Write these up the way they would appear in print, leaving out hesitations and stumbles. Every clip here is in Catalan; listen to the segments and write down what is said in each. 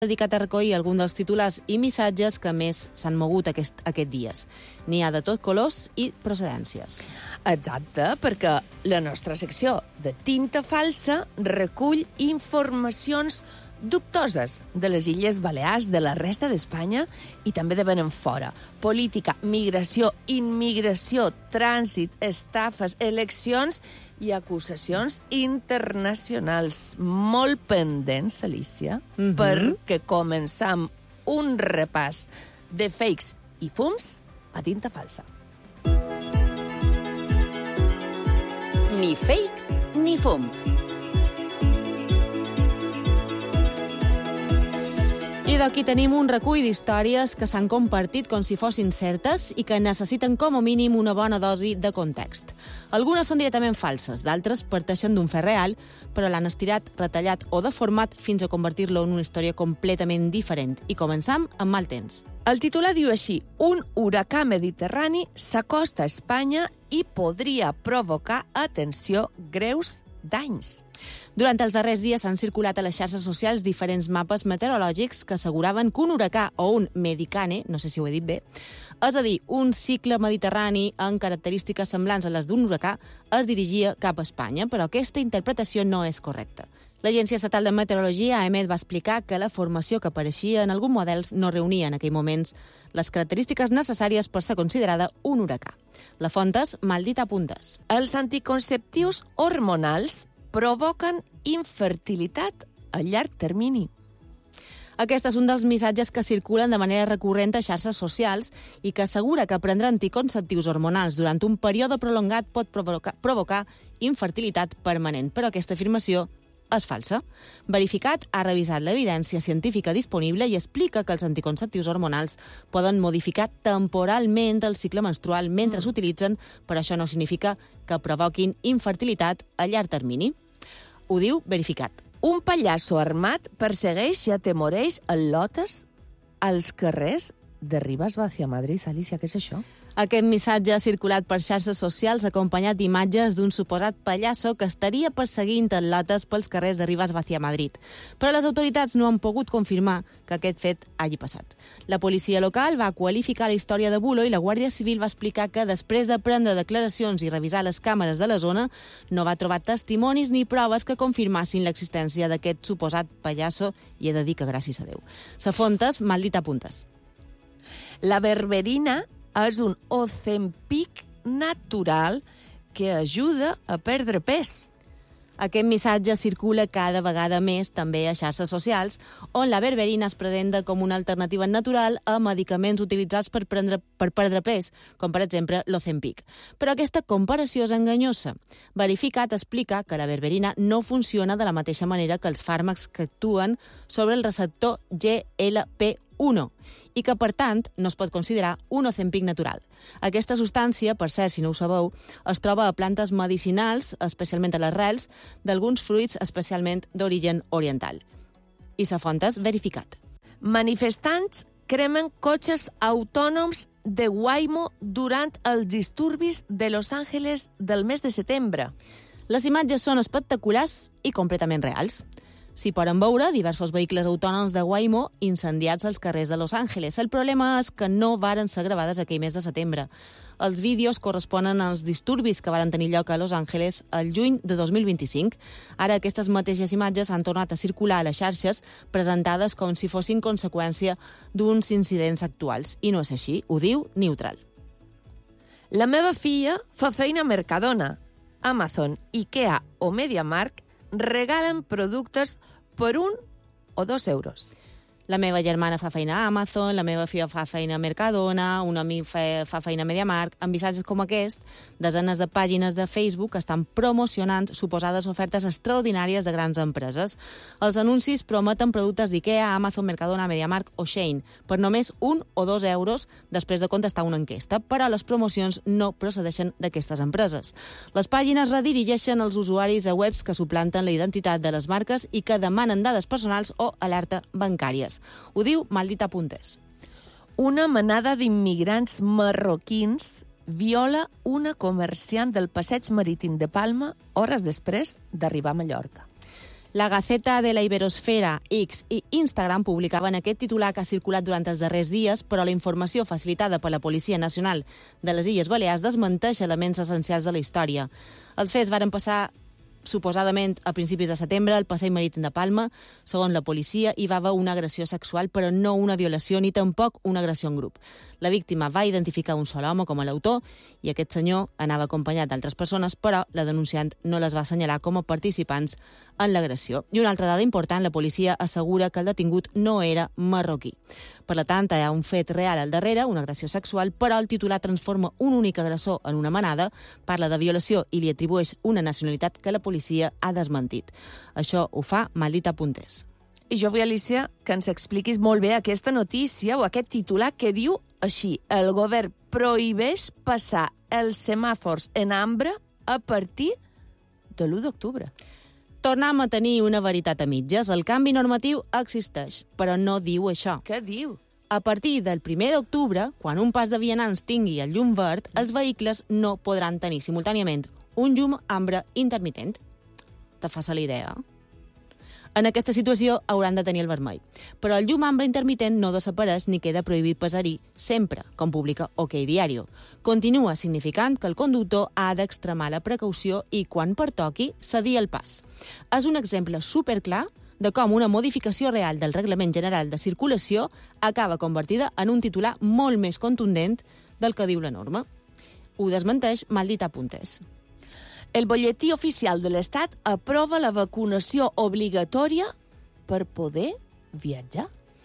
dedicat a recollir alguns dels titulars i missatges que més s'han mogut aquests dies. N'hi ha de tots colors i procedències. Exacte, perquè la nostra secció de Tinta Falsa recull informacions dubtoses de les Illes Balears, de la resta d'Espanya i també de ben en fora. Política, migració, immigració, trànsit, estafes, eleccions i acusacions internacionals. Molt pendents, Alicia, perquè començam un repàs de fakes i fums a Tinta Falsa. Ni fake ni fum. I d'aquí tenim un recull d'històries que s'han compartit com si fossin certes i que necessiten com a mínim una bona dosi de context. Algunes són directament falses, d'altres parteixen d'un fet real, però l'han estirat, retallat o deformat fins a convertir-lo en una història completament diferent. I començam amb mal temps. El titular diu així: un huracà mediterrani s'acosta a Espanya i podria provocar, atenció, greus danys. Durant els darrers dies s'han circulat a les xarxes socials diferents mapes meteorològics que asseguraven que un huracà o un medicane, no sé si ho he dit bé, és a dir, un cicle mediterrani amb característiques semblants a les d'un huracà, es dirigia cap a Espanya, però aquesta interpretació no és correcta. L'Agència Estatal de Meteorologia, AEMET, va explicar que la formació que apareixia en alguns models no reunia en aquells moments les característiques necessàries per ser considerada un huracà. La font és Maldita Puntes. Els anticonceptius hormonals provoquen infertilitat a llarg termini. Aquest és un dels missatges que circulen de manera recurrent a xarxes socials i que assegura que prendre anticonceptius hormonals durant un període prolongat pot provocar infertilitat permanent, però aquesta afirmació és falsa. Verificat ha revisat l'evidència científica disponible i explica que els anticonceptius hormonals poden modificar temporalment el cicle menstrual mentre s'utilitzen, però això no significa que provoquin infertilitat a llarg termini. Ho diu Verificat. Un pallasso armat persegueix i atemoreix el lotes als carrers de Rivas hacia Madrid. Alicia, què és això? Aquest missatge ha circulat per xarxes socials acompanyat d'imatges d'un suposat pallasso que estaria perseguint el lotes pels carrers de Rivas hacia Madrid. Però les autoritats no han pogut confirmar que aquest fet hagi passat. La policia local va qualificar la història de bulo i la Guàrdia Civil va explicar que després de prendre declaracions i revisar les càmeres de la zona no va trobar testimonis ni proves que confirmassin l'existència d'aquest suposat pallasso i he de dir que gràcies a Déu. La font és Maldita Puntes. La berberina és un Ozempic natural que ajuda a perdre pes. Aquest missatge circula cada vegada més també a xarxes socials, on la berberina es presenta com una alternativa natural a medicaments utilitzats per perdre pes, com per exemple l'Ozempic. Però aquesta comparació és enganyosa. Verificat explica que la berberina no funciona de la mateixa manera que els fàrmacs que actuen sobre el receptor GLP-1 i que, per tant, no es pot considerar un Ozempic natural. Aquesta substància, per cert, si no ho sabeu, es troba a plantes medicinals, especialment a les rels, d'alguns fruits especialment d'origen oriental. I la font és Verificat. Manifestants cremen cotxes autònoms de Waymo durant els disturbis de Los Angeles del mes de setembre. Les imatges són espectaculars i completament reals. S'hi poden veure diversos vehicles autònoms de Waymo incendiats als carrers de Los Angeles. El problema és que no varen ser gravades aquell mes de setembre. Els vídeos corresponen als disturbis que varen tenir lloc a Los Angeles el juny de 2025. Ara aquestes mateixes imatges han tornat a circular a les xarxes presentades com si fossin conseqüència d'uns incidents actuals. I no és així, ho diu Neutral. La meva filla fa feina a Mercadona. Amazon, Ikea o MediaMarkt regalen productes per 1 o 2 euros. La meva germana fa feina a Amazon, la meva filla fa feina a Mercadona, un amic fa feina a MediaMarkt. Amb missatges com aquest, desenes de pàgines de Facebook estan promocionant suposades ofertes extraordinàries de grans empreses. Els anuncis prometen productes d'Ikea, Amazon, Mercadona, MediaMarkt o Shein per només 1 o 2 euros després de contestar una enquesta, però les promocions no procedeixen d'aquestes empreses. Les pàgines redirigeixen els usuaris a webs que suplanten la identitat de les marques i que demanen dades personals o alerta bancàries. Ho diu Maldita Puntes. Una manada d'immigrants marroquins viola una comerciant del passeig marítim de Palma hores després d'arribar a Mallorca. La Gaceta de la Iberosfera, X i Instagram publicaven aquest titular que ha circulat durant els darrers dies, però la informació facilitada per la Policia Nacional de les Illes Balears desmenteix elements essencials de la història. Els fets varen passar suposadament a principis de setembre al passeig marítim de Palma. Segons la policia, hi va haver una agressió sexual, però no una violació ni tampoc una agressió en grup. La víctima va identificar un sol home com a l'autor i aquest senyor anava acompanyat d'altres persones, però la denunciant no les va assenyalar com a participants en l'agressió. I una altra dada important, la policia assegura que el detingut no era marroquí. Per tant, hi ha un fet real al darrere, una agressió sexual, però el titular transforma un únic agressor en una manada, parla de violació i li atribueix una nacionalitat que la policia ha desmentit. Això ho fa Maldita.es. I jo vull, Alicia, que ens expliquis molt bé aquesta notícia o aquest titular que diu així: el govern prohibeix passar els semàfors en ambre a partir de l'1 d'octubre. Tornem a tenir una veritat a mitges. El canvi normatiu existeix, però no diu això. Què diu? A partir del 1 d'octubre, quan un pas de vianants tingui el llum verd, els vehicles no podran tenir simultàniament un llum ambre intermitent. Te fas la idea? En aquesta situació hauran de tenir el vermell. Però el llum ambre intermitent no desapareix ni queda prohibit passar-hi sempre, com publica OK Diario. Continua significant que el conductor ha d'extremar la precaució i, quan pertoqui, cedir el pas. És un exemple superclar de com una modificació real del Reglament General de Circulació acaba convertida en un titular molt més contundent del que diu la norma. Ho desmenteix Maldita.es. El Bolletí Oficial de l'Estat aprova la vacunació obligatòria per poder viatjar.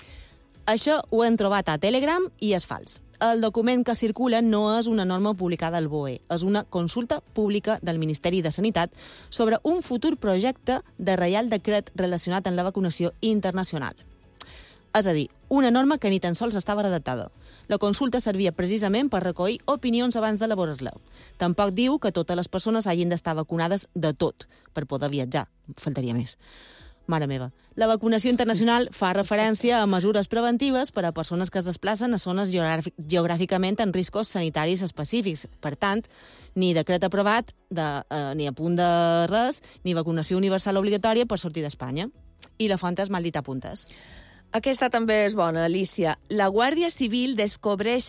Això ho hem trobat a Telegram i és fals. El document que circula no és una norma publicada al BOE, és una consulta pública del Ministeri de Sanitat sobre un futur projecte de Reial Decret relacionat amb la vacunació internacional. És a dir, una norma que ni tan sols estava redactada. La consulta servia precisament per recollir opinions abans d'elaborar-la. Tampoc diu que totes les persones hagin d'estar vacunades de tot per poder viatjar. Faltaria més. Mare meva. La vacunació internacional fa referència a mesures preventives per a persones que es desplacen a zones geogràficament en riscos sanitaris específics. Per tant, ni decret aprovat, ni a punt de res, ni vacunació universal obligatòria per sortir d'Espanya. I la font és Maldita.es. Aquesta també és bona, Alicia. La Guàrdia Civil descobreix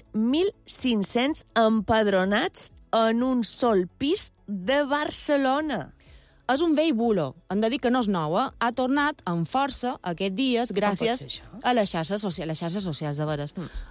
1.500 empadronats en un sol pis de Barcelona. És un vell bulo. Hem de dir que no és nou, ha tornat amb força aquests dies gràcies a les xarxes socials, de veres.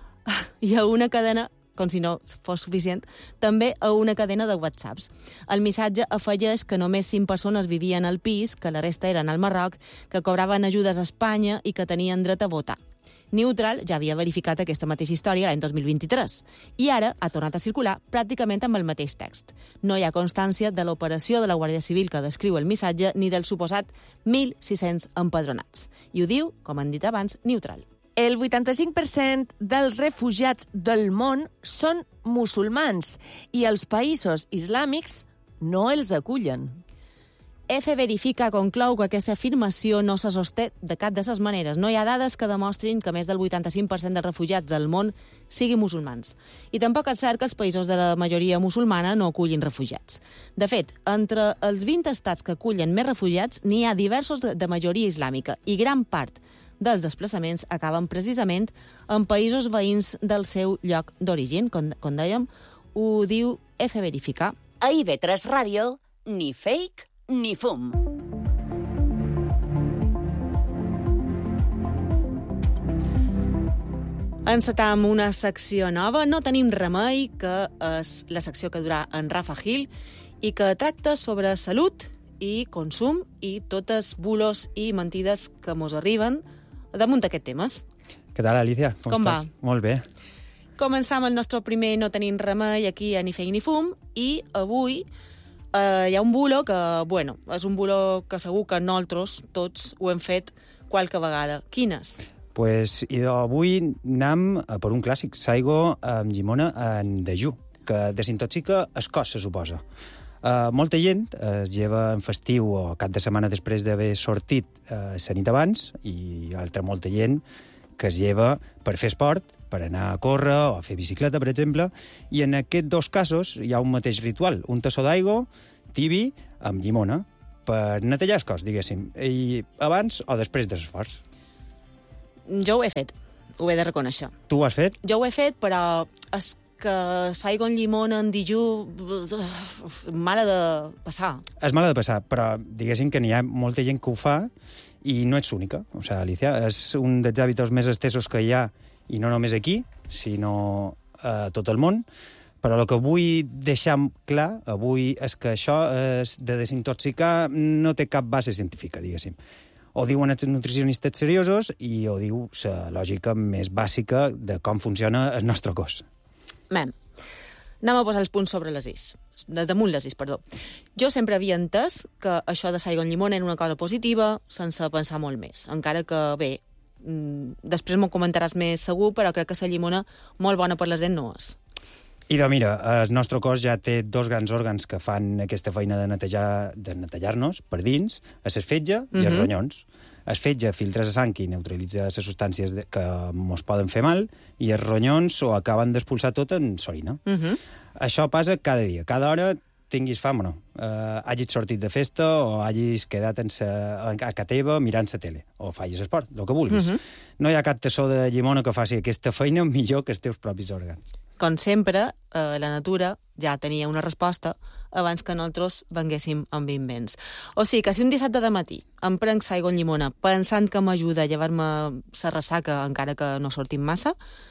Hi ha una cadena, com si no fos suficient, també a una cadena de WhatsApps. El missatge afegeix que només 5 persones vivien al pis, que la resta eren al Marroc, que cobraven ajudes a Espanya i que tenien dret a votar. Neutral ja havia verificat aquesta mateixa història l'any 2023 i ara ha tornat a circular pràcticament amb el mateix text. No hi ha constància de l'operació de la Guàrdia Civil que descriu el missatge ni del suposat 1.600 empadronats. I ho diu, com han dit abans, Neutral. El 85% dels refugiats del món són musulmans i els països islàmics no els acullen. F Verifica conclou que aquesta afirmació no se sosté de cap de les maneres. No hi ha dades que demostrin que més del 85% dels refugiats del món siguin musulmans. I tampoc és cert que els països de la majoria musulmana no acullin refugiats. De fet, entre els 20 estats que acullen més refugiats, n'hi ha diversos de majoria islàmica i gran part dels desplaçaments acaben precisament en països veïns del seu lloc d'origen. Com dèiem, ho diu F Verifica. A IB3 Ràdio, ni fake ni fum. Encetam una secció nova. No tenim remei, que és la secció que durà en Rafa Gil i que tracta sobre salut i consum i totes bulos i mentides que mos arriben damunt d'aquests temes. Què tal, Alicia? Com estàs? va? Molt bé. Començam el nostre primer No tenim remei aquí a Ni fake ni fum i avui hi ha un bulo que, bueno, és un bulo que segur que nosaltres tots ho hem fet qualque vegada. Quines? Pues, i avui anem per un clàssic, Saigo amb llimona en dejú, que desintoxica el cos, se suposa. Molta gent es lleva en festiu o cap de setmana després d'haver sortit la nit abans i altra molta gent que es lleva per fer esport, per anar a córrer o a fer bicicleta, per exemple, i en aquests dos casos hi ha un mateix ritual, un tassó d'aigua tibi amb llimona, per netejar el cos, diguéssim, i abans o després de l'esforç. Jo ho he fet, ho he de reconèixer. Tu ho has fet? Jo ho he fet, però és que s'aigua en llimona en dijú... mala de passar. És mala de passar, però diguéssim que n'hi ha molta gent que ho fa i no ets única. O sigui, Alicia, és un dels hàbits més estesos que hi ha, i no només aquí, sinó a tot el món. Però el que vull deixar clar avui és que això de desintoxicar no té cap base científica, diguéssim. Ho diuen els nutricionistes seriosos i ho diu la lògica més bàsica de com funciona el nostre cos. Anem a posar els punts sobre les is. Damunt les is, perdó. Jo sempre havia entès que això de l'aigua en llimona era una cosa positiva, sense pensar molt més. Encara que, bé, després m'ho comentaràs més segur, però crec que la llimona molt bona per la gent no és. I mira, el nostre cos ja té dos grans òrgans que fan aquesta feina de netejar-nos per dins, el fetge i els ronyons. El fetge filtra la sang i neutralitza les substàncies que ens poden fer mal, i els ronyons ho acaben d'expulsar tot en l'orina. Això passa cada dia, cada hora, tinguis fam o no. Hagis sortit de festa o hagis quedat a casa teva mirant la tele, o facis esport, el que vulguis. No hi ha cap tassó de llimona que faci aquesta feina millor que els teus propis òrgans. Com sempre, la natura ja tenia una resposta abans que nosaltres venguéssim amb invents. O sigui que si un dissabte de matí em prenc aigua en llimona pensant que m'ajuda a llevar-me la ressaca encara que no sortim massa,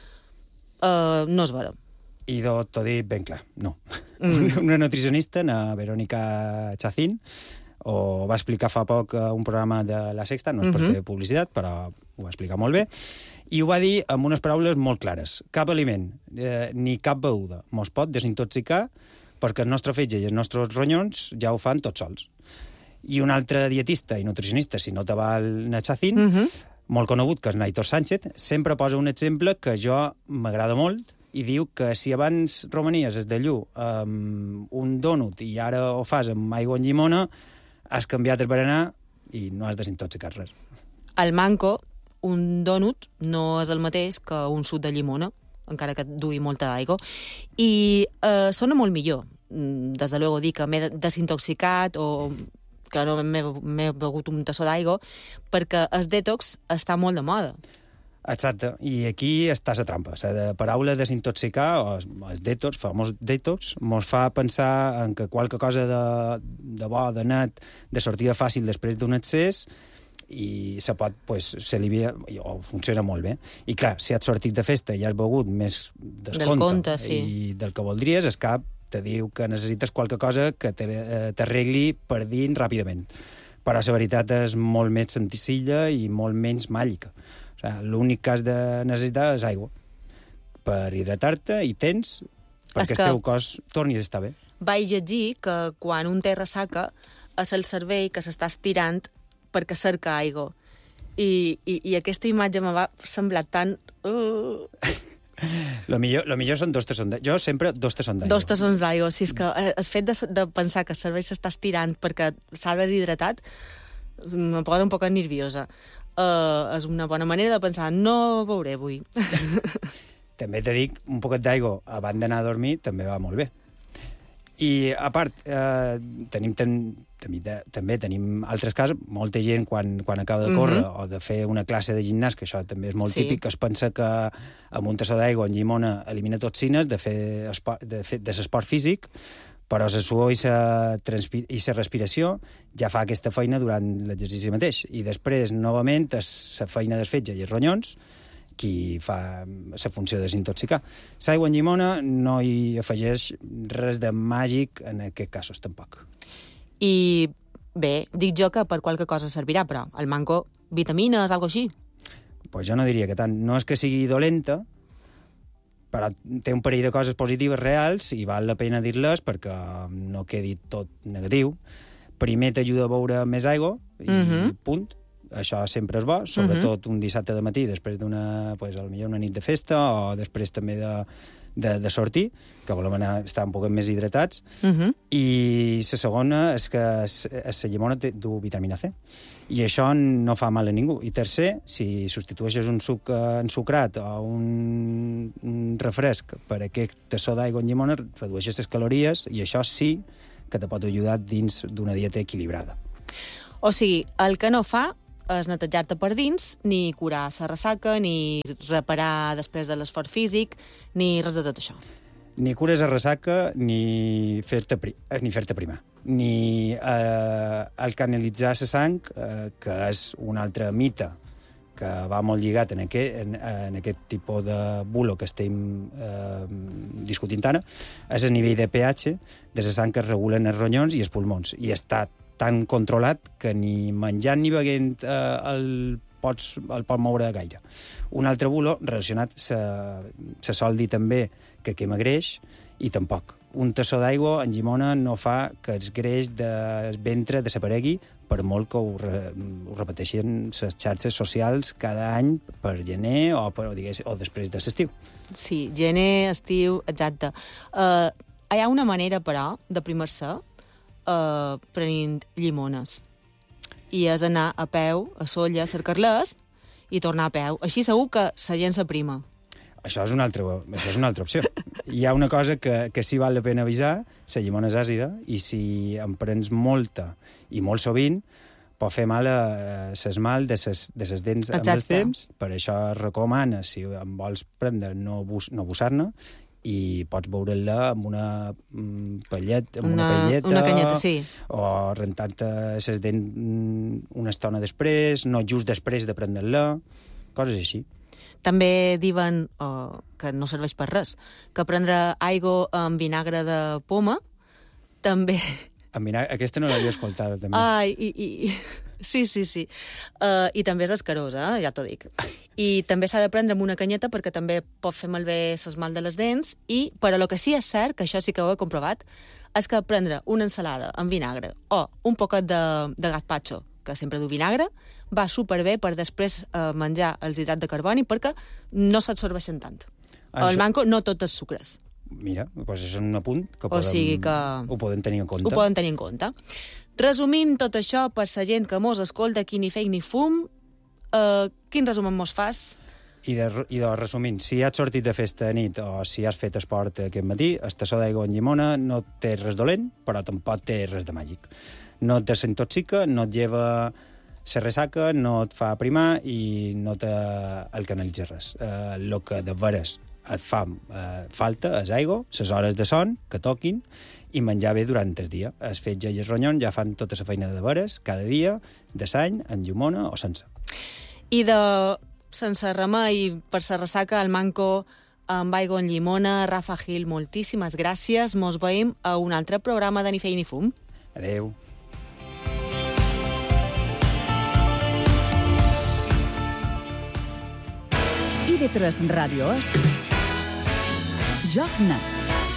no és vera. I t'ho dic ben clar, no. Una nutricionista, na Verónica Chacín, ho va explicar fa poc a un programa de La Sexta, no és per fer publicitat, però ho va explicar molt bé, i ho va dir amb unes paraules molt clares. Cap aliment ni cap beguda mos pot desintoxicar perquè el nostre fetge i els nostres ronyons ja ho fan tots sols. I un altre dietista i nutricionista, si no te va el Nachacín, molt conegut, que és Naitor Sánchez, sempre posa un exemple que jo m'agrada molt i diu que si abans romanies es de llu un dònut i ara ho fas amb aigua en llimona, has canviat el berenar i no has desintoxicat res. Al manco, un dònut no és el mateix que un suc de llimona, encara que dugui molta d'aigua, i sona molt millor. Des de luego dir que m'he desintoxicat o que no m'he begut un tassó d'aigua, perquè el detox està molt de moda. Exacte, i aquí està la trampa. La paraula desintoxicar, o el detox, famós detox, mos fa pensar en que qualque cosa de bo, de net, de sortida fàcil després d'un excés, i se pot, s'alivia, o funciona molt bé. I clar, si has sortit de festa i has begut més descompte i del que voldries, el cap te diu que necessites qualque cosa que t'arregli per dins ràpidament. Però la veritat és molt més senzilla i molt menys màgica. O sigui, l'únic que has de necessitar és aigua per hidratar-te i tens perquè el teu cos torni a estar bé. Vaig llegir que quan un té ressaca és el cervell que s'està estirant perquè cerca aigua. I aquesta imatge me va semblar tan... Lo millor són 2 tassons d'aigua. Jo sempre 2 tassons d'aigua. 2 tassons d'aigua. Si és que el fet de pensar que el cervell s'està estirant perquè s'ha deshidratat me posa un poc nerviosa. És una bona manera de pensar, no beuré avui. També te dic, un poquet d'aigua abans d'anar a dormir també va molt bé. I, a part, també tenim altres casos. Molta gent, quan acaba de córrer o de fer una classe de gimnàs, que això també és molt típic, es pensa que amb un tassó d'aigua en llimona elimina toxines de l'esport físic, però la suor i la respiració ja fa aquesta feina durant l'exercici mateix. I després, novament, és la feina del fetge i els ronyons qui fa la funció de desintoxicar. L'aigua en llimona no hi afegeix res de màgic en aquests casos, tampoc. I bé, dic jo que per qualque cosa servirà, però el manco, vitamines, algo així? Pues jo no diria que tant. No és que sigui dolenta, però té un parell de coses positives reals i val la pena dir-les perquè no quedi tot negatiu. Primer t'ajuda a beure més aigua i punt. Això sempre és bo, sobretot un dissabte de matí després d'una, potser una nit de festa o després també de sortir, que volem estar un poc més hidratats. I la segona és que la llimona du vitamina C. I això no fa mal a ningú. I tercer, si substitueixes un suc ensucrat o un refresc per aquest tassó d'aigua en llimona, redueixes les calories i això sí que te pot ajudar dins d'una dieta equilibrada. O sigui, el que no fa és netejar-te per dins, ni curar la ressaca, ni reparar després de l'esforç físic, ni res de tot això. Ni cures a ressaca, ni fer-te primar. Ni el canalitzar la sang, que és un altre mite que va molt lligat en aquest tipus de bulo que estem discutint ara, és el nivell de pH de la sang que es regulen els ronyons i els pulmons. I està tan controlat que ni menjant ni beguent el pot moure gaire. Un altre bulo relacionat se sol dir també que quema greix, i tampoc. Un tassó d'aigua en llimona no fa que el greix del ventre desaparegui, per molt que ho repeteixin les xarxes socials cada any per gener o després de l'estiu. Sí, gener, estiu, exacte. Hi ha una manera, però, de primar-se prenent llimones. I és anar a peu, a Solla, a cercar-les, i tornar a peu. Així segur que la gent s'aprima. Això és una altra opció. Hi ha una cosa que sí val la pena avisar: la llimona és àcida, i si en prens molta i molt sovint, pot fer mal a l'esmalt de les dents amb el temps. Per això es recomana, si en vols prendre, no bussar-ne, i pots beure-la amb una palleta, una canyeta, sí. O rentar-te les dents una estona després, no just després de prendre-la, coses així. També diuen, que no serveix per res, que prendre aigua amb vinagre de poma també... Aquesta no l'havia escoltada, també. Ai, sí. I també és escarós, ja t'ho dic. I també s'ha de prendre amb una canyeta perquè també pot fer malbé l'esmalt de les dents, però el que sí és cert, que això sí que ho he comprovat, és que prendre una ensalada amb vinagre o un poquet de gazpacho, que sempre du vinagre, va superbé per després menjar els hidrats de carboni perquè no s'absorbeixen tant. El manco no tot és sucres. Mira, doncs és un apunt que ho poden tenir en compte. Ho poden tenir en compte. Resumint tot això, per la gent que mos escolta, aquí ni fake ni fum, quin resum mos fas? I resumint, si has sortit de festa de nit o si has fet esport aquest matí, el tassó d'aigua amb llimona no té res dolent, però tampoc té res de màgic. No et desintoxica, no et lleva la ressaca, no et fa primar i no el canalitza res. El que de veres et fa falta és aigua, les hores de son que toquin i menjar bé durant el dia. Els fetge i els ronyons ja fan tota la feina de veres cada dia, de sany, amb llimona o sense. I sense remei per la ressaca al manco amb aigua amb llimona, Rafa Gil, moltíssimes gràcies. Mos veiem a un altre programa de Ni Fei ni Fum. Adéu. IB3 Ràdio és Joc Net.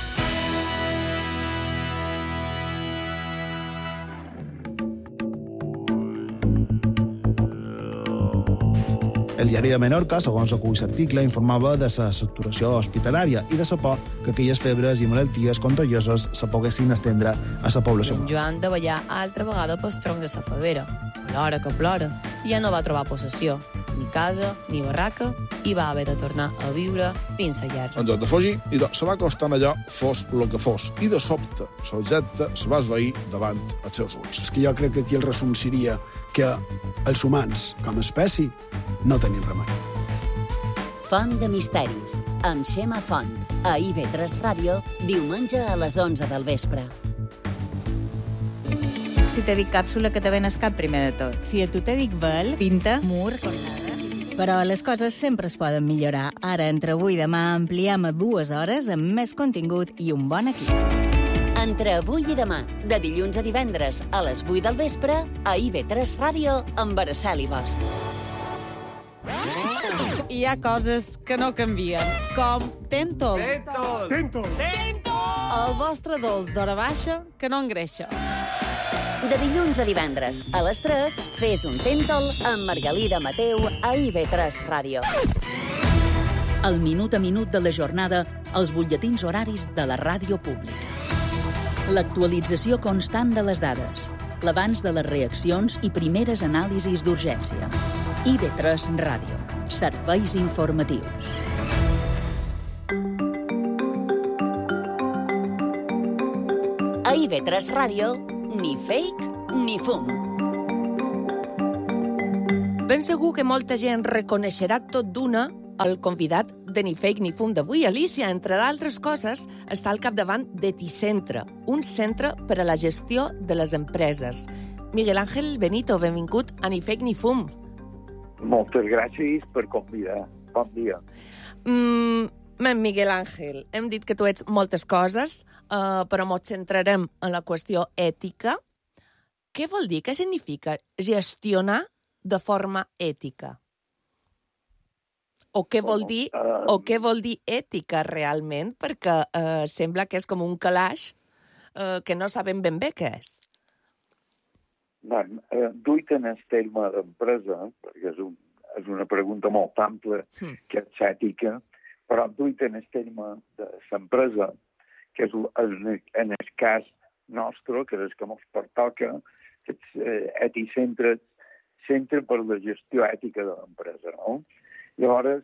El diari de Menorca, segons acull l'article, informava de la saturació hospitalària i de la por que aquelles febres i malalties contagioses se poguessin estendre a la població. En Joan de ballar altra vegada pel tronc de la favera. A l'hora que plora, ja no va trobar possessió, ni casa, ni barraca, i va haver de tornar a viure dins la llar. En lloc de fugir, se va acostant allò, fos el que fos, i de sobte, l'objecte se va esvair davant els seus ulls. És que jo crec que aquí el resum seria que els humans, com a espècie, no tenim remei. Font de misteris, amb Xema Font, a IB3 Ràdio, diumenge a les 11 del vespre. Si te dic càpsula, que te ven al cap primer de tot. Si a tu te dic vel, tinta, mur, cornada. Però les coses sempre es poden millorar. Ara, entre avui i demà, ampliem a 2 hores amb més contingut i un bon equip. Entre avui i demà, de dilluns a divendres, a les 8 del vespre, a IB3 Ràdio, amb Araceli Bosch. Hi ha coses que no canvien, com Tentol. Tentol! El vostre dolç d'hora baixa que no engreixa. De dilluns a divendres, a les 3, fes un Tentol amb Margalida Mateu a IB3 Ràdio. El minut a minut de la jornada, els butlletins horaris de la ràdio pública. L'actualització constant de les dades, l'abans de les reaccions i primeres anàlisis d'urgència. IB3 Ràdio. Serveis informatius. A IB3 Ràdio, ni fake ni fum. Ben segur que molta gent reconeixerà tot d'una el convidat de Ni Fake ni Fum d'avui. Alicia, entre d'altres coses, està al capdavant d'Eticentre, un centre per a la gestió de les empreses. Miguel Ángel Benito, benvingut a Ni Fake ni Fum. Moltes gràcies per convidar. Bon dia. Miguel Ángel, hem dit que tu ets moltes coses, però ens centrarem en la qüestió ètica. Què vol dir? Què significa gestionar de forma ètica? O què vol dir ètica realment? Perquè sembla que és com un calaix que no sabem ben bé què és. Duit en el terme d'empresa, perquè és una pregunta molt ampla, que és ètica, però duit en el terme de l'empresa, que és en el cas nostre, que és el que ens pertoca, que és Eticentre, centre per la gestió ètica de l'empresa, no? Llavors,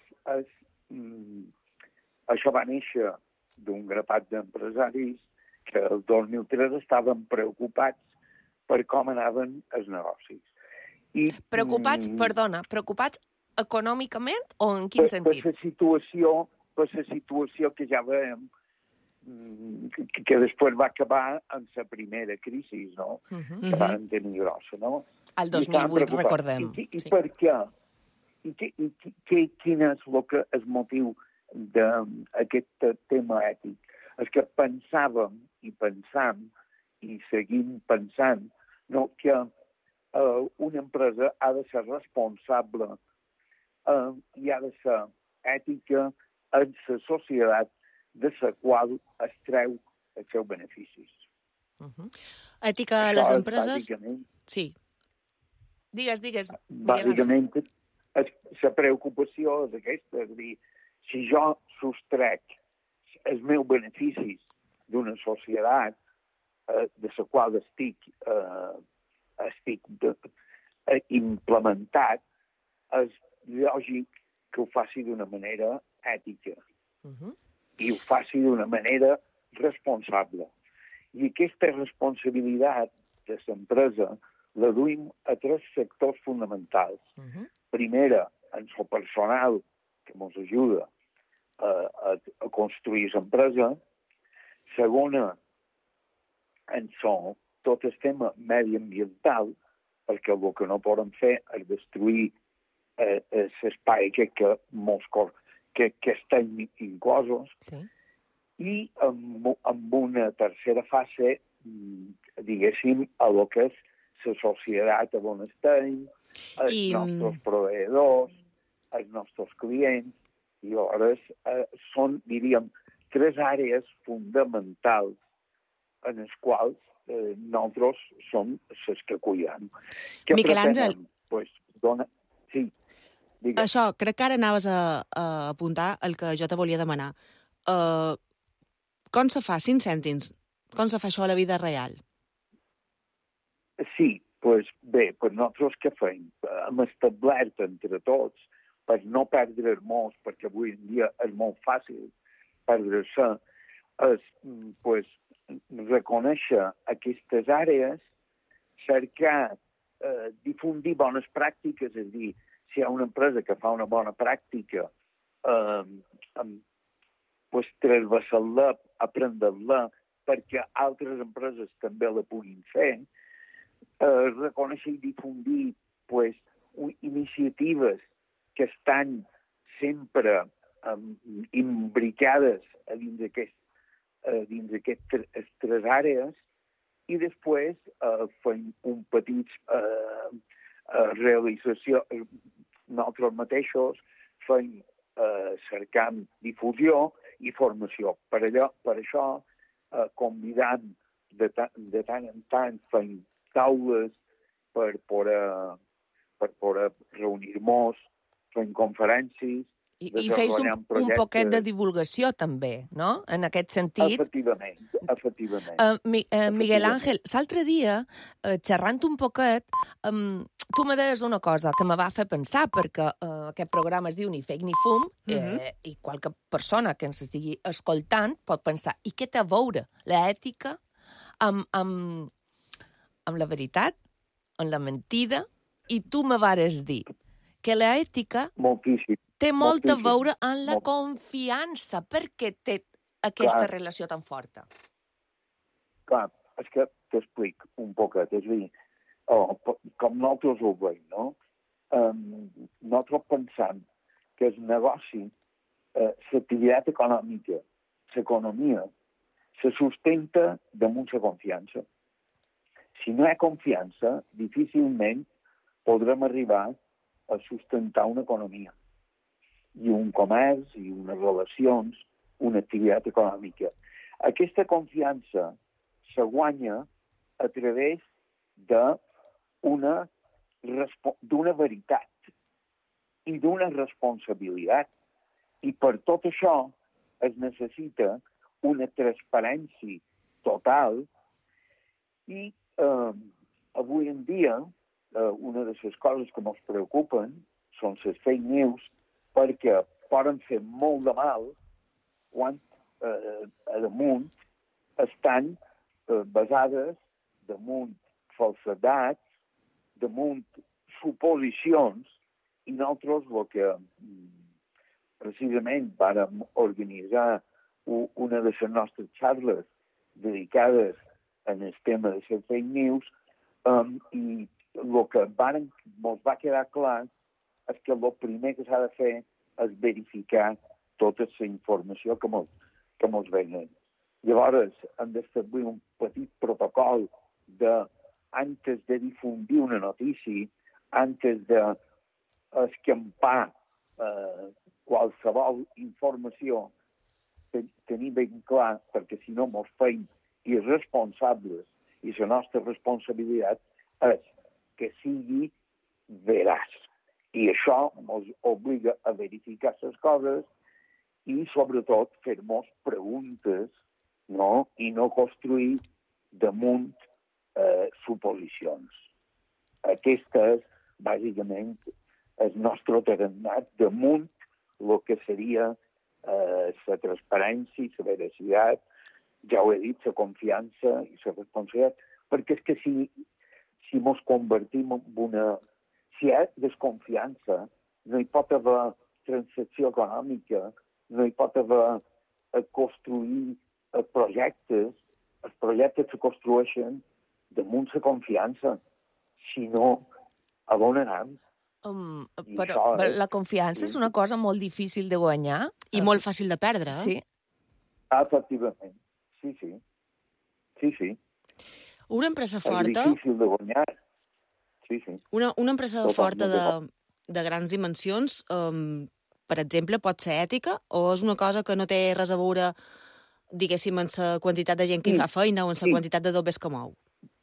això va néixer d'un grapat d'empresaris que el 2003 estaven preocupats per com anaven els negocis. Preocupats econòmicament o en quin sentit? Per la situació que ja veiem, que després va acabar en la primera crisi, no? Que van tenir grossa, no? El 2008, recordem. I per què? Quin és el motiu d'aquest tema ètic? És que pensàvem i pensam i seguim pensant que una empresa ha de ser responsable i ha de ser ètica en la societat de la qual es treu els seus beneficis. Ètica a les empreses... Sí. Digues. Bàsicament, la preocupació és aquesta, és a dir, si jo sostrec els meus beneficis d'una societat de la qual estic implementat, és lògic que ho faci d'una manera ètica i ho faci d'una manera responsable. I aquesta responsabilitat de l'empresa la duim a 3 sectors fonamentals. Primera, en el personal, que ens ajuda a construir l'empresa. Segona, en tot el tema mediambiental, perquè el que no podem fer és destruir l'espai que estem inclosos. I amb una tercera fase, diguéssim, a lo que és la societat on estem, els nostres proveïdors, els nostres clients, i llavors són, diríem, 3 àrees fonamentals en les quals nosaltres som les que cuidem. Miquel Àngel. Sí, digues. Això, crec que ara anaves a apuntar el que jo te volia demanar. Com se fa, 5 cèntims, com se fa això a la vida real? Sí, doncs bé, nosaltres què fem? Hem establert entre tots, per no perdre-nos, perquè avui en dia és molt fàcil perdre-se, és reconèixer aquestes àrees, cercar, difundir bones pràctiques, és a dir, si hi ha una empresa que fa una bona pràctica, transversar-la, aprendre-la, perquè altres empreses també la puguin fer, reconèixer i difundir iniciatives que estan sempre imbricades dins aquestes 3 àrees, i després fem un petit realització nosaltres mateixos, fem cercant difusió i formació. Per això, convidant de tant en tant, fem taules per poder reunir-nos, fem conferències. I feis un poquet de divulgació, també, no?, en aquest sentit. Efectivament. Miguel Ángel, l'altre dia, xerrant un poquet, tu me deies una cosa que me va fer pensar, perquè aquest programa es diu Ni Fake ni Fum, i qualque persona que ens estigui escoltant pot pensar, i què té a veure l'ètica amb la veritat, amb la mentida? I tu me vares dir, que l'ètica Moltíssim. té molt a Moltíssim. veure en la confiança. Per què té aquesta relació tan forta? Clar, és que t'explic un poquet. És a dir, com nosaltres ho veiem, no? Nosaltres pensam que el negoci, l'activitat econòmica, l'economia, se sustenta damunt la confiança. Si no hi ha confiança, difícilment podrem arribar a sustentar una economia i un comerç i unes relacions, una activitat econòmica. Aquesta confiança se guanya a través d'una veritat i d'una responsabilitat. I per tot això es necessita una transparència total i avui en dia una de les coses que ens preocupen són les fake news perquè poden fer molt de mal quan a damunt estan basades damunt falsedats, damunt suposicions, i nosaltres el que precisament vàrem organitzar una de les nostres xarles dedicades en el tema de les fake news, i el que ens va quedar clar és que el primer que s'ha de fer és verificar tota la informació que ens venen. Llavors, hem d'establir un petit protocol antes de difundir una notícia, antes d'escampar qualsevol informació, tenir ben clar, perquè si no ens feim irresponsables, i la nostra responsabilitat és que sigui veraç. I això ens obliga a verificar les coses i, sobretot, fer-nos preguntes, no? I no construir damunt suposicions. Aquesta és, bàsicament, el nostre tarannà damunt el que seria la transparència, la veracitat, ja ho he dit, la confiança i la responsabilitat, perquè és que si ens convertim en una... Si hi ha desconfiança, no hi pot haver transacció econòmica, no hi pot haver construir projectes. Els projectes se construeixen damunt la confiança. Si no, a on anem? Però la confiança és una cosa molt difícil de guanyar. I molt fàcil de perdre, eh? Sí. Efectivament. Sí. Una empresa forta... És difícil de guanyar. Sí. Una empresa forta de grans dimensions, per exemple, pot ser ètica o és una cosa que no té res a veure, diguéssim, en la quantitat de gent que hi fa feina o en la quantitat de dobbers que mou?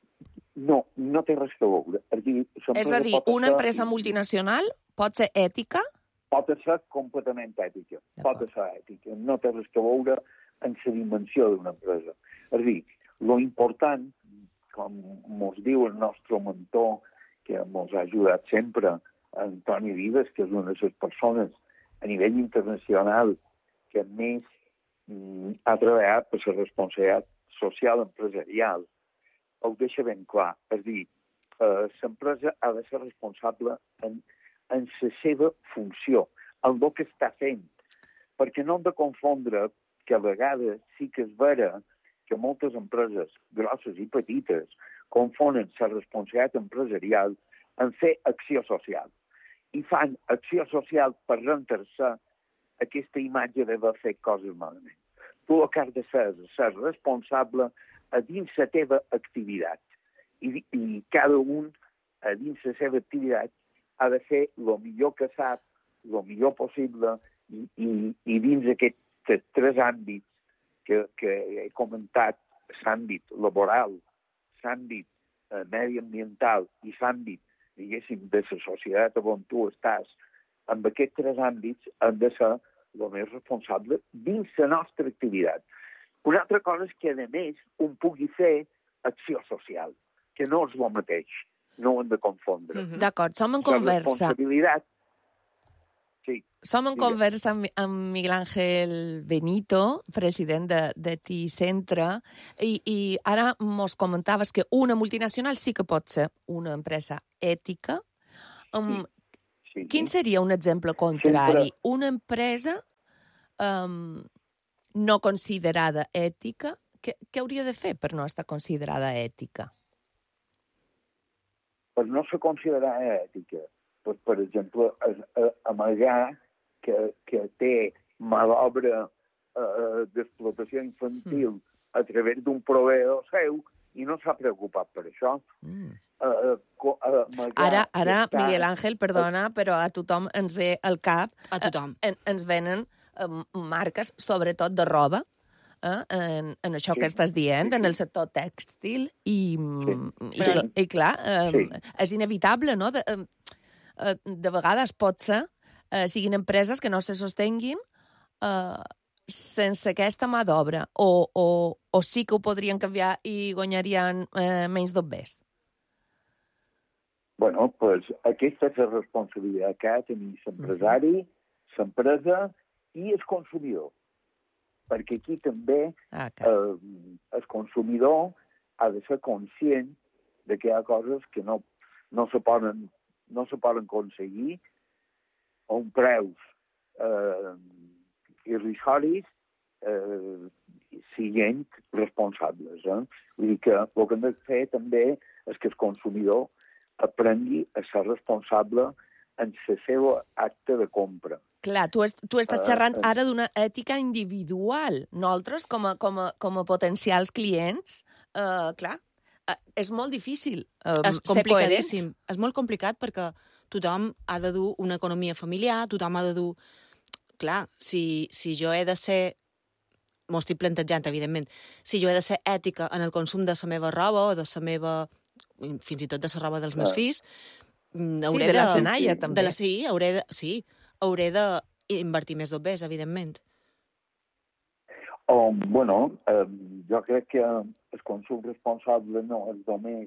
No té res a veure. És a dir, una empresa multinacional pot ser ètica? Pot ser completament ètica. Pot ser ètica. No té res a veure en la dimensió d'una empresa. És a dir, lo important, com ens diu el nostre mentor, que ens ha ajudat sempre, Antoni Vives, que és una de les persones a nivell internacional que més ha treballat per la responsabilitat social empresarial, ho deixa ben clar. És a dir, l'empresa ha de ser responsable en la seva funció, en el que està fent, perquè no hem de confondre que a vegades sí que és vera que moltes empreses, grosses i petites, confonen la responsabilitat empresarial en fer acció social. I fan acció social per rentar-se aquesta imatge d'haver fet coses malament. Tu el que has de ser és ser responsable a dins la teva activitat. I cada un, a dins la seva activitat, ha de fer el millor que sap, el millor possible, i dins aquests tres àmbits que he comentat, l'àmbit laboral, l'àmbit mediambiental i l'àmbit, diguéssim, de la societat on tu estàs, amb aquests tres àmbits hem de ser el més responsable dins la nostra activitat. Una altra cosa és que, a més, un pugui fer acció social, que no és el mateix, no ho hem de confondre. D'acord, som en conversa. La responsabilitat... Sí. Som en conversa amb Miguel Ángel Benito, president de TICentre, i ara mos comentaves que una multinacional sí que pot ser una empresa ètica. Quin seria un exemple contrari? Una empresa no considerada ètica, què hauria de fer per no estar considerada ètica? Per no ser considerada ètica, doncs, per exemple, amagar que té mà d'obra d'explotació infantil a través d'un proveïdor seu i no s'ha preocupat per això. Ara, Miguel Ángel, perdona, però a tothom ens ve al cap... A tothom. Ens venen marques, sobretot de roba, en això que estàs dient, en el sector tèxtil, i clar, és inevitable, no? De vegades pot ser, siguin empreses que no se sostenguin sense aquesta mà d'obra, o sí que ho podrien canviar i guanyarien menys dobbers? Bueno, pues aquesta és la responsabilitat que ha de tenir l'empresari, l'empresa i el consumidor. Perquè aquí també el consumidor ha de ser conscient de que hi ha coses que no se poden aconseguir a un preus irrisoris siguent responsables. Vull dir que el que hem de fer també és que el consumidor aprengui a ser responsable en el seu acte de compra. Clar, tu estàs xerrant ara d'una ètica individual. Nosaltres, com a potencials clients, clar, és molt difícil ser coherent. És molt complicat perquè tothom ha de dur una economia familiar, tothom ha de dur... Clar, si jo he de ser... M'ho estic plantejant, evidentment. Si jo he de ser ètica en el consum de la meva roba o de la meva... fins i tot de la roba dels meus fills... Sí, de la Senaia, també. Hauré d'invertir més dobbers, evidentment. Bueno, jo crec que el consum responsable no és només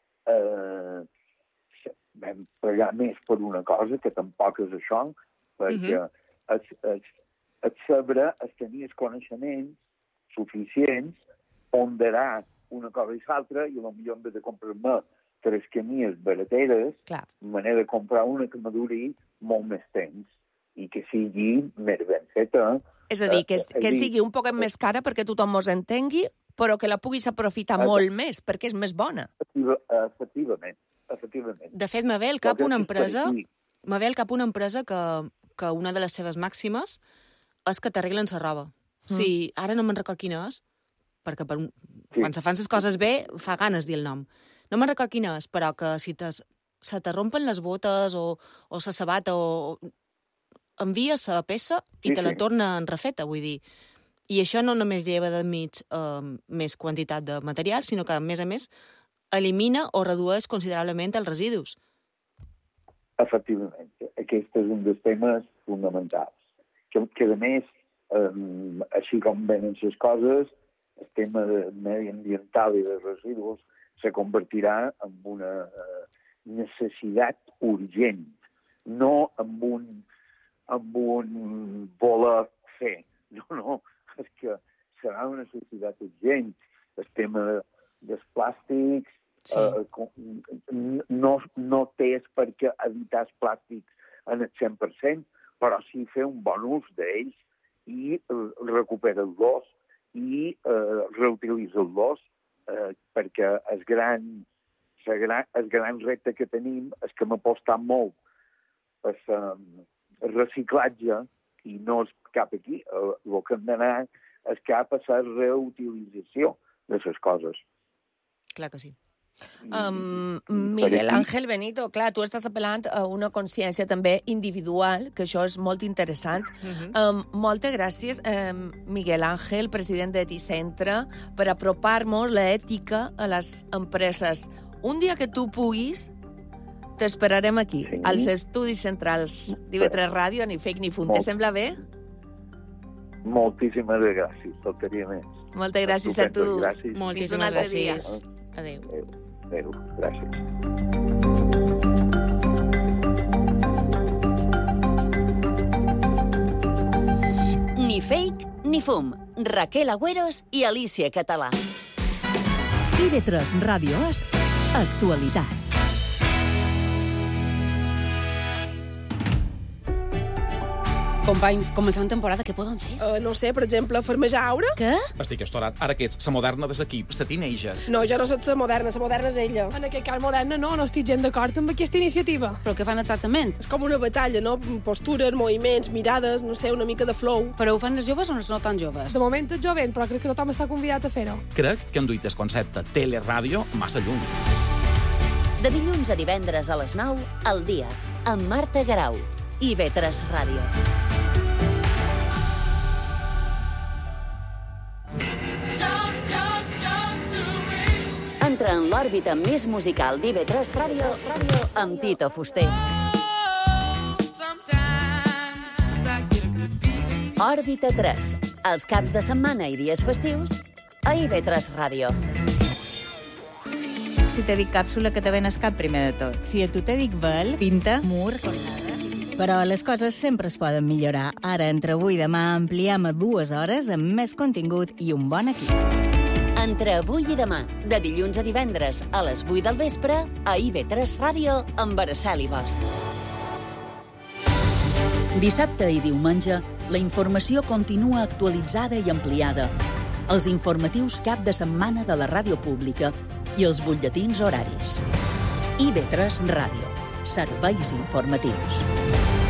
pagar més per una cosa, que tampoc és això, perquè el saber, el tenir els coneixements suficients, ponderar una cosa i l'altra, i potser en vez de comprar-me 3 camies barateres, m'he de comprar una que me duri molt més temps i que sigui més ben feta. És a dir, que sigui un poc més cara perquè tothom mos entengui, però que la puguis aprofitar molt més, perquè és més bona. Efectivament. De fet, me ve al cap una empresa que una de les seves màximes és que t'arreglen la roba. Sí, ara no me'n record quina és, perquè quan se fan les coses bé fa ganes dir el nom. No me'n record quina és, però que si se te rompen les botes o la sabata o envia la peça i te la torna en refeta, vull dir. I això no només lleva de mig més quantitat de material, sinó que, a més, elimina o redueix considerablement els residus. Efectivament. Aquest és un dels temes fonamentals. Que a més, així com venen les coses, el tema mediambiental i de residus se convertirà en una necessitat urgent, no en un voler fer. No, és que serà una necessitat urgent. El tema dels plàstics no té per què evitar els plàstics en el 100%, però sí fer un bon ús d'ells i recuperar-los i reutilitzar-los, perquè el gran repte que tenim és que hem apostat molt per el reciclatge i no és cap aquí. El que hem d'anar és cap a la reutilització de les coses. Clar que sí. Miguel Ángel Benito, clar, tu estàs apel·lant a una consciència també individual, que això és molt interessant. Moltes gràcies, Miguel Ángel, president d'Eticentre, per apropar-nos l'ètica a les empreses. Un dia que tu puguis, t'esperarem aquí, als estudis centrals d'IV3 Ràdio, ni fake ni fum. Te sembla bé? Moltíssimes gràcies, faltaria més. Moltes gràcies a tu. Moltíssimes gràcies. Adéu. Adéu, gràcies. Ni fake ni fum. Raquel Agüeros i Alicia Català. IV3 Ràdio és Actualitat. Companys, començant temporada, què podem fer? No sé, per exemple, farmejar aura? Què? Estic estorat. Ara que ets la moderna de l'equip, la teenager. No, jo no soc la moderna és ella. En aquest cas moderna no estic gens d'acord amb aquesta iniciativa. Però què fan exactament? És com una batalla, no? Postures, moviments, mirades, no sé, una mica de flow. Però ho fan els joves o no tan joves? De moment és jovent, però crec que tothom està convidat a fer-ho. Crec que han duit el concepte teleràdio massa lluny. De dilluns a divendres a les 9, al dia, amb Marta Garau, IB3 Ràdio. Entra en l'òrbita més musical d'IB3 Ràdio amb Tito Fuster. Òrbita 3, els caps de setmana i dies festius a IB3 Ràdio. Si te dic càpsula, que te ven el cap primer de tot. Si a tu te dic vel, pinta, mur, però les coses sempre es poden millorar. Ara, entre avui i demà, ampliem a 2 hores amb més contingut i un bon equip. Entre avui i demà, de dilluns a divendres a les 8 del vespre, a IB3 Ràdio amb Araceli Bosch. Dissabte i diumenge, la informació continua actualitzada i ampliada. Els informatius cap de setmana de la ràdio pública i els butlletins horaris. IB3 Ràdio. Serveis informatius.